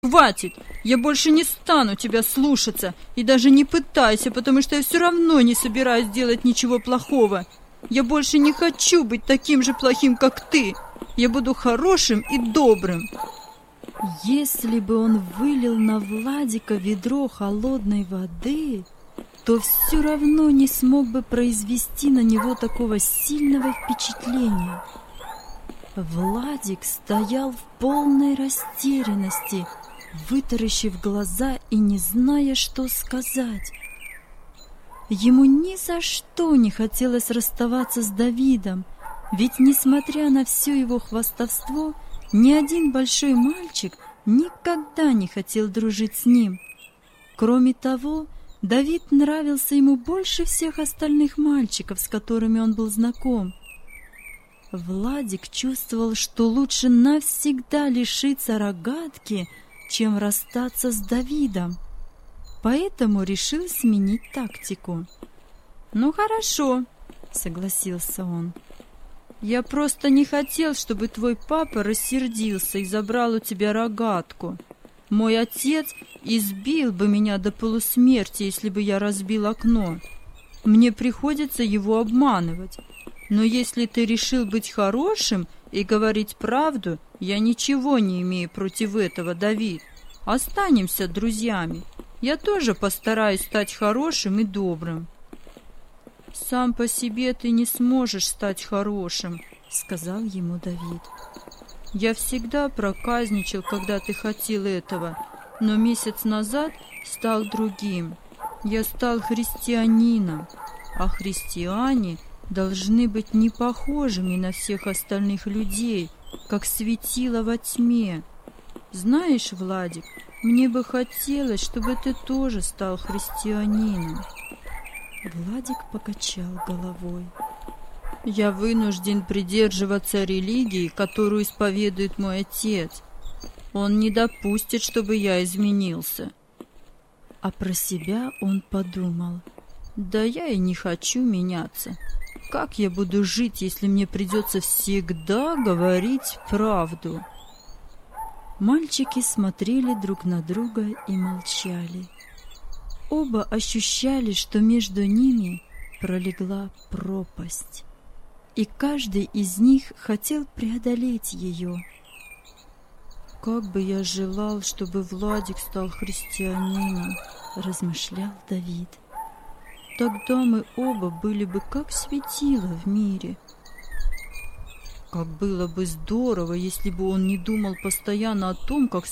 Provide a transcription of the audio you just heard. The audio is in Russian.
хватит! Я больше не стану тебя слушаться, и даже не пытайся, потому что я все равно не собираюсь делать ничего плохого. Я больше не хочу быть таким же плохим, как ты. Я буду хорошим и добрым». Если бы он вылил на Владика ведро холодной воды, то все равно не смог бы произвести на него такого сильного впечатления. Владик стоял в полной растерянности, вытаращив глаза и не зная, что сказать. Ему ни за что не хотелось расставаться с Давидом, ведь, несмотря на все его хвастовство, ни один большой мальчик никогда не хотел дружить с ним. Кроме того, Давид нравился ему больше всех остальных мальчиков, с которыми он был знаком. Владик чувствовал, что лучше навсегда лишиться рогатки, чем расстаться с Давидом, поэтому решил сменить тактику. «Ну хорошо», — согласился он. «Я просто не хотел, чтобы твой папа рассердился и забрал у тебя рогатку. Мой отец избил бы меня до полусмерти, если бы я разбил окно. Мне приходится его обманывать. Но если ты решил быть хорошим и говорить правду, я ничего не имею против этого, Давид. Останемся друзьями. Я тоже постараюсь стать хорошим и добрым». «Сам по себе ты не сможешь стать хорошим», — сказал ему Давид. «Я всегда проказничал, когда ты хотел этого, но месяц назад стал другим. Я стал христианином, а христиане должны быть не похожими на всех остальных людей, как светило во тьме. Знаешь, Владик, мне бы хотелось, чтобы ты тоже стал христианином». Владик покачал головой. «Я вынужден придерживаться религии, которую исповедует мой отец. Он не допустит, чтобы я изменился». А про себя он подумал: «Да я и не хочу меняться. Как я буду жить, если мне придется всегда говорить правду?» Мальчики смотрели друг на друга и молчали. Оба ощущали, что между ними пролегла пропасть, и каждый из них хотел преодолеть ее. «Как бы я желал, чтобы Владик стал христианином», — размышлял Давид. «Тогда мы оба были бы как светило в мире. Как было бы здорово, если бы он не думал постоянно о том, как